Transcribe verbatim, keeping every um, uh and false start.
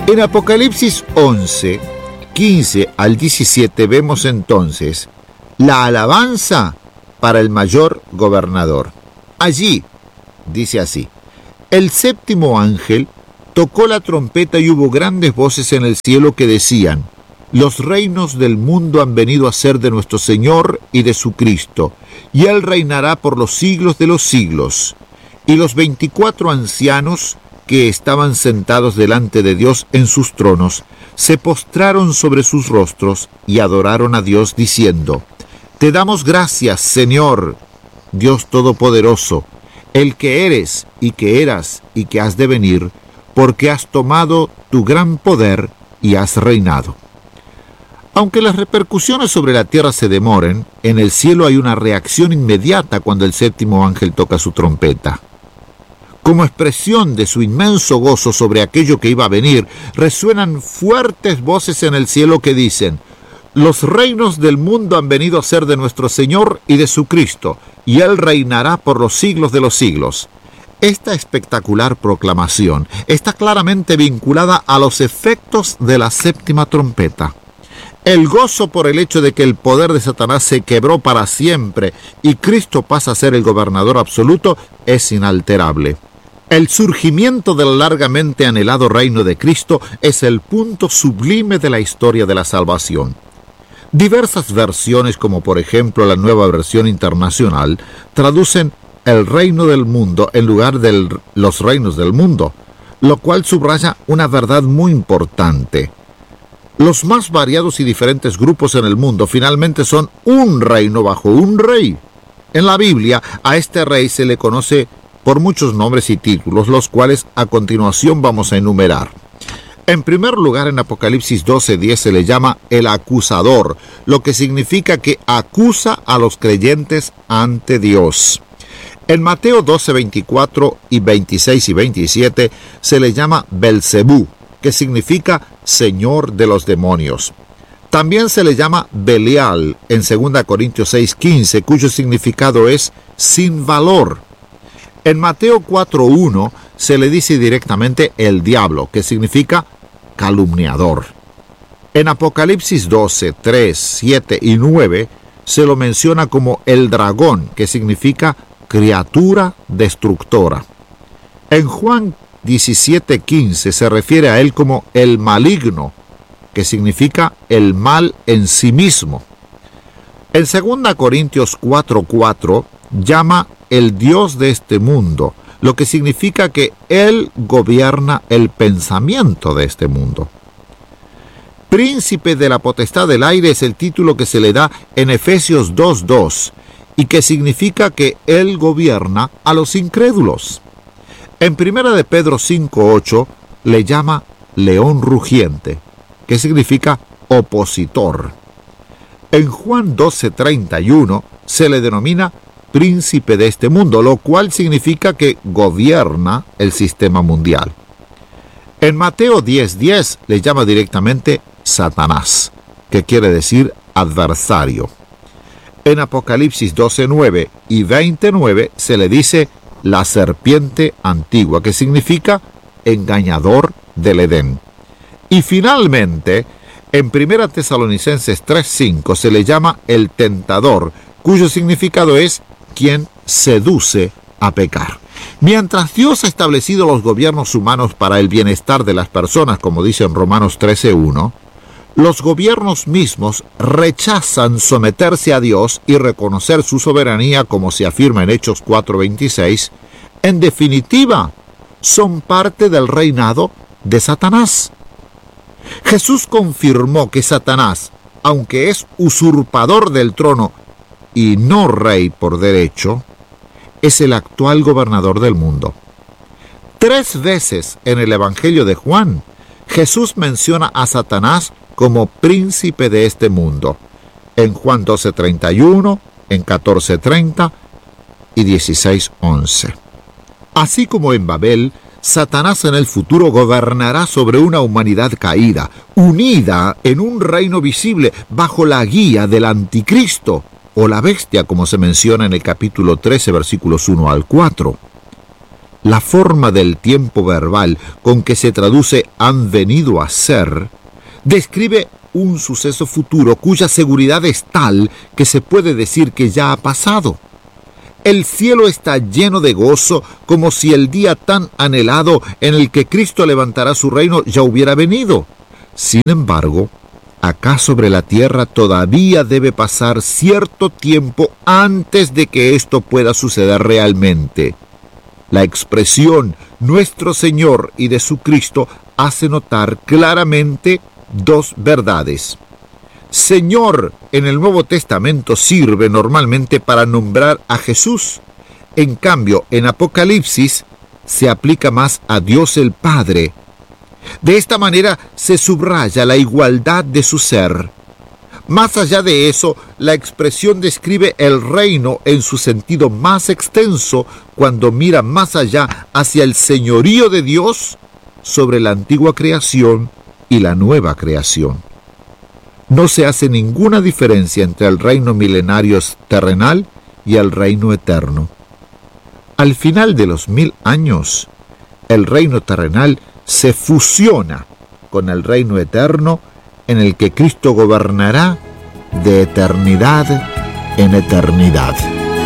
En Apocalipsis once, quince al diecisiete vemos entonces la alabanza para el mayor gobernador. Allí dice así: el séptimo ángel tocó la trompeta y hubo grandes voces en el cielo que decían: los reinos del mundo han venido a ser de nuestro Señor y de su Cristo, y Él reinará por los siglos de los siglos. Y los veinticuatro ancianos que estaban sentados delante de Dios en sus tronos, se postraron sobre sus rostros y adoraron a Dios diciendo: te damos gracias, Señor, Dios Todopoderoso, el que eres y que eras y que has de venir, porque has tomado tu gran poder y has reinado. Aunque las repercusiones sobre la tierra se demoren, en el cielo hay una reacción inmediata cuando el séptimo ángel toca su trompeta. Como expresión de su inmenso gozo sobre aquello que iba a venir, resuenan fuertes voces en el cielo que dicen: los reinos del mundo han venido a ser de nuestro Señor y de su Cristo, y Él reinará por los siglos de los siglos. Esta espectacular proclamación está claramente vinculada a los efectos de la séptima trompeta. El gozo por el hecho de que el poder de Satanás se quebró para siempre y Cristo pasa a ser el gobernador absoluto es inalterable. El surgimiento del largamente anhelado reino de Cristo es el punto sublime de la historia de la salvación. Diversas versiones, como por ejemplo la Nueva Versión Internacional, traducen el reino del mundo en lugar de los reinos del mundo, lo cual subraya una verdad muy importante. Los más variados y diferentes grupos en el mundo finalmente son un reino bajo un rey. En la Biblia, a este rey se le conoce por muchos nombres y títulos, los cuales a continuación vamos a enumerar. En primer lugar, en Apocalipsis doce diez se le llama el acusador, lo que significa que acusa a los creyentes ante Dios. En Mateo doce veinticuatro y veintiséis y veintisiete se le llama Belcebú, que significa Señor de los demonios. También se le llama Belial en segunda Corintios seis quince, cuyo significado es sin valor. En Mateo cuatro uno se le dice directamente el diablo, que significa calumniador. En Apocalipsis doce tres, siete y nueve se lo menciona como el dragón, que significa criatura destructora. En Juan diecisiete quince se refiere a él como el maligno, que significa el mal en sí mismo. En segunda Corintios cuatro cuatro llama el Dios de este mundo, lo que significa que Él gobierna el pensamiento de este mundo. Príncipe de la potestad del aire es el título que se le da en Efesios dos dos, y que significa que Él gobierna a los incrédulos. En primera de Pedro cinco ocho le llama león rugiente, que significa opositor. En Juan doce treinta y uno se le denomina príncipe de este mundo, lo cual significa que gobierna el sistema mundial. En Mateo diez diez le llama directamente Satanás, que quiere decir adversario. En Apocalipsis doce nueve y veinte nueve se le dice la serpiente antigua, que significa engañador del Edén. Y finalmente, en primera Tesalonicenses tres cinco se le llama el tentador, cuyo significado es quien seduce a pecar. Mientras Dios ha establecido los gobiernos humanos para el bienestar de las personas, como dice en Romanos trece uno, los gobiernos mismos rechazan someterse a Dios y reconocer su soberanía, como se afirma en Hechos cuatro veintiséis. En definitiva, son parte del reinado de Satanás. Jesús confirmó que Satanás, aunque es usurpador del trono y no rey por derecho, es el actual gobernador del mundo. Tres veces en el Evangelio de Juan, Jesús menciona a Satanás como príncipe de este mundo, en Juan doce treinta y uno, en catorce treinta y dieciséis once. Así como en Babel, Satanás en el futuro gobernará sobre una humanidad caída, unida en un reino visible bajo la guía del anticristo, o la bestia, como se menciona en el capítulo trece, versículos uno al cuatro. la forma del tiempo verbal con que se traduce han venido a ser, describe un suceso futuro cuya seguridad es tal que se puede decir que ya ha pasado. El cielo está lleno de gozo, como si el día tan anhelado en el que Cristo levantará su reino ya hubiera venido. Sin embargo, acá sobre la tierra todavía debe pasar cierto tiempo antes de que esto pueda suceder realmente. La expresión nuestro Señor y de su Cristo hace notar claramente dos verdades. Señor en el Nuevo Testamento sirve normalmente para nombrar a Jesús. En cambio, en Apocalipsis se aplica más a Dios el Padre. De esta manera se subraya la igualdad de su ser. Más allá de eso, la expresión describe el reino en su sentido más extenso cuando mira más allá hacia el señorío de Dios sobre la antigua creación y la nueva creación. No se hace ninguna diferencia entre el reino milenario terrenal y el reino eterno. Al final de los mil años, el reino terrenal se fusiona con el reino eterno en el que Cristo gobernará de eternidad en eternidad.